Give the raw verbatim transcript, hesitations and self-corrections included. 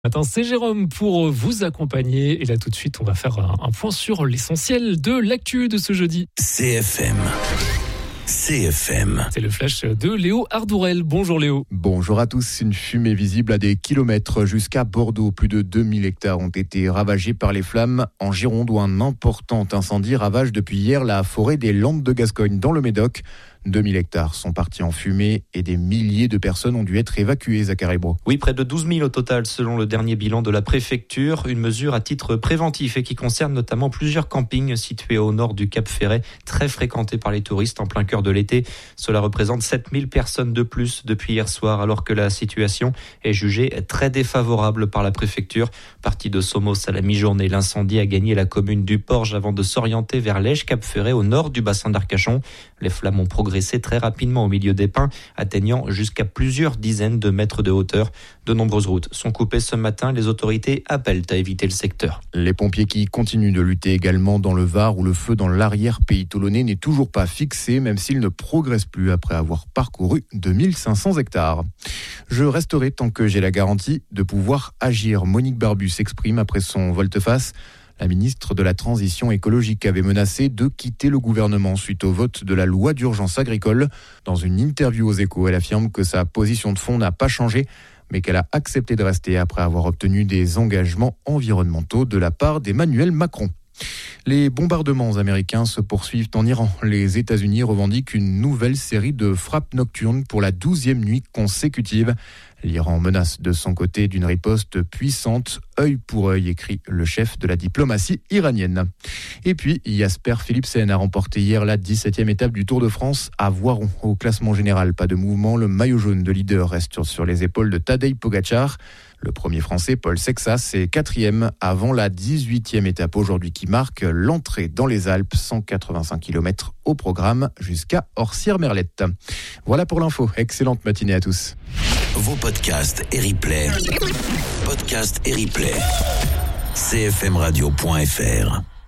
Attends, c'est Jérôme pour vous accompagner. Et là, tout de suite, on va faire un, un point sur l'essentiel de l'actu de ce jeudi. C F M. C F M. C'est le flash de Léo Ardourel. Bonjour Léo. Bonjour à tous. Une fumée visible à des kilomètres jusqu'à Bordeaux. Plus de deux mille hectares ont été ravagés par les flammes en Gironde où un important incendie ravage depuis hier la forêt des Landes de Gascogne dans le Médoc. deux mille hectares sont partis en fumée et des milliers de personnes ont dû être évacuées, Zachary Bro. Oui, près de douze mille au total selon le dernier bilan de la préfecture. Une mesure à titre préventif et qui concerne notamment plusieurs campings situés au nord du Cap Ferret, très fréquentés par les touristes en plein cœur de l'été. Cela représente sept mille personnes de plus depuis hier soir, alors que la situation est jugée très défavorable par la préfecture. Parti de Somos à la mi-journée, l'incendie a gagné la commune du Porge avant de s'orienter vers l'Èche-Cap Ferret au nord du bassin d'Arcachon. Les flammes ont progressé très rapidement au milieu des pins, atteignant jusqu'à plusieurs dizaines de mètres de hauteur. De nombreuses routes sont coupées ce matin. Les autorités appellent à éviter le secteur. Les pompiers qui continuent de lutter également dans le Var où le feu dans l'arrière-pays toulonnais n'est toujours pas fixé, même s'il ne progresse plus après avoir parcouru deux mille cinq cents hectares. Je resterai tant que j'ai la garantie de pouvoir agir. Monique Barbu s'exprime après son volte-face. La ministre de la Transition écologique avait menacé de quitter le gouvernement suite au vote de la loi d'urgence agricole. Dans une interview aux Échos, elle affirme que sa position de fond n'a pas changé, mais qu'elle a accepté de rester après avoir obtenu des engagements environnementaux de la part d'Emmanuel Macron. Les bombardements américains se poursuivent en Iran. Les États-Unis revendiquent une nouvelle série de frappes nocturnes pour la douzième nuit consécutive. L'Iran menace de son côté d'une riposte puissante, œil pour œil, écrit le chef de la diplomatie iranienne. Et puis, Jasper Philipsen a remporté hier la dix-septième étape du Tour de France à Voiron. Au classement général, pas de mouvement. Le maillot jaune de leader reste sur les épaules de Tadej Pogačar. Le premier français, Paul Sexas, est quatrième avant la dix-huitième étape aujourd'hui qui marque l'entrée dans les Alpes. cent quatre-vingt-cinq kilomètres au programme jusqu'à Orsières-Merlette. Voilà pour l'info. Excellente matinée à tous. Vos podcasts et replays. Podcasts et replays. c f m radio point f r